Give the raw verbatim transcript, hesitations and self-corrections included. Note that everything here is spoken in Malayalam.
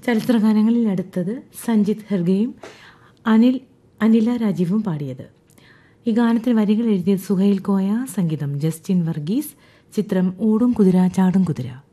ചലച്ചിത്രഗാനങ്ങളിൽ അടുത്തത് സഞ്ജിത് ഹെർഗയും അനിൽ അനില രാജീവും പാടിയത്. ഈ ഗാനത്തിന് വരികൾ എഴുതിയത് സുഹൈൽ കോയ, സംഗീതം ജസ്റ്റിൻ വർഗീസ്. ചിത്രം ഓടും കുതിര ചാടും കുതിര.